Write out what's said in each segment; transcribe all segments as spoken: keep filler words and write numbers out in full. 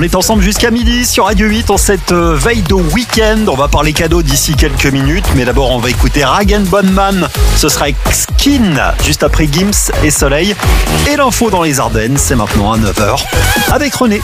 est ensemble jusqu'à midi sur Radio huit en cette euh, veille de week-end. On va parler cadeaux d'ici quelques minutes, mais d'abord on va écouter Rag and Bone Man. Ce sera Skin juste après Gims et Soleil. Et l'info dans les Ardennes, c'est maintenant à neuf heures avec René.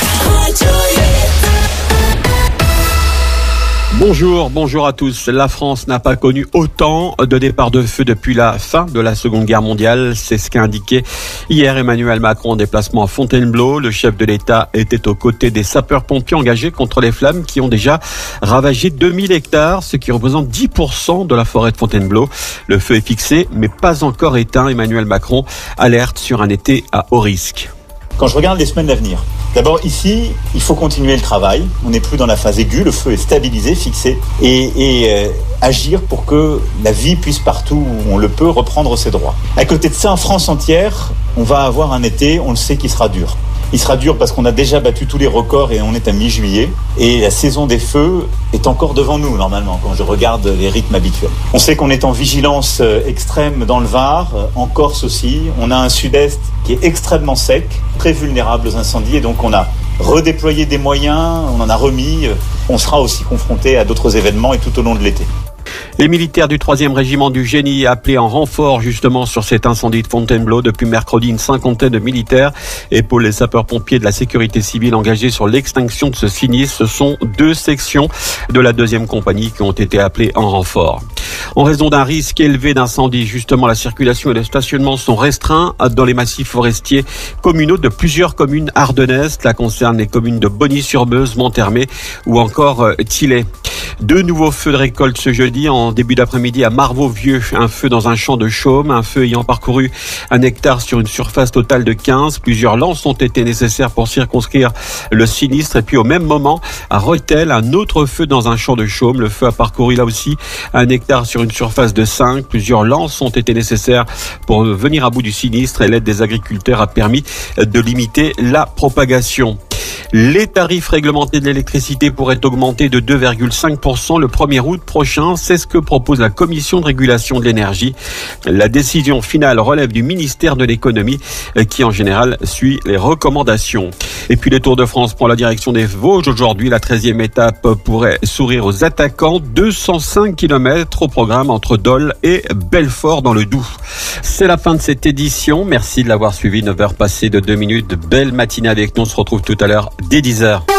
Bonjour, bonjour à tous. La France n'a pas connu autant de départs de feu depuis la fin de la Seconde Guerre mondiale. C'est ce qu'a indiqué hier Emmanuel Macron en déplacement à Fontainebleau. Le chef de l'État était aux côtés des sapeurs-pompiers engagés contre les flammes qui ont déjà ravagé deux mille hectares, ce qui représente dix pour cent de la forêt de Fontainebleau. Le feu est fixé, mais pas encore éteint. Emmanuel Macron alerte sur un été à haut risque. Quand je regarde les semaines à venir, d'abord ici, il faut continuer le travail. On n'est plus dans la phase aiguë, le feu est stabilisé, fixé, et, et euh, agir pour que la vie puisse partout où on le peut reprendre ses droits. À côté de ça, en France entière, on va avoir un été, on le sait, qui sera dur. Il sera dur parce qu'on a déjà battu tous les records et on est à mi-juillet. Et la saison des feux est encore devant nous, normalement, quand je regarde les rythmes habituels. On sait qu'on est en vigilance extrême dans le Var, en Corse aussi. On a un sud-est qui est extrêmement sec, très vulnérable aux incendies. Et donc on a redéployé des moyens, on en a remis. On sera aussi confronté à d'autres événements et tout au long de l'été. Les militaires du troisième régiment du Génie appelés en renfort justement sur cet incendie de Fontainebleau. Depuis mercredi, une cinquantaine de militaires épaulent les sapeurs-pompiers de la sécurité civile engagés sur l'extinction de ce sinistre. Ce sont deux sections de la deuxième compagnie qui ont été appelées en renfort. En raison d'un risque élevé d'incendie, justement, la circulation et le stationnement sont restreints dans les massifs forestiers communaux de plusieurs communes ardennaises. Cela concerne les communes de Bonny-sur-Meuse, Monthermé ou encore Thillay. Deux nouveaux feux de récolte ce jeudi en début d'après-midi à Marvaux-Vieux. Un feu dans un champ de chaume, un feu ayant parcouru un hectare sur une surface totale de quinze. Plusieurs lances ont été nécessaires pour circonscrire le sinistre. Et puis au même moment, à Rethel, un autre feu dans un champ de chaume. Le feu a parcouru là aussi un hectare sur une surface de cinq. Plusieurs lances ont été nécessaires pour venir à bout du sinistre et l'aide des agriculteurs a permis de limiter la propagation. Les tarifs réglementés de l'électricité pourraient augmenter de deux virgule cinq pour cent le premier août prochain. C'est ce que propose la Commission de régulation de l'énergie. La décision finale relève du ministère de l'économie qui en général suit les recommandations. Et puis le Tour de France prend la direction des Vosges. Aujourd'hui, la treizième étape pourrait sourire aux attaquants. deux cent cinq kilomètres au programme entre Dole et Belfort dans le Doubs. C'est la fin de cette édition. Merci de l'avoir suivi. neuf heures passées de deux minutes. Belle matinée avec nous. On se retrouve tout à l'heure dès dix heures.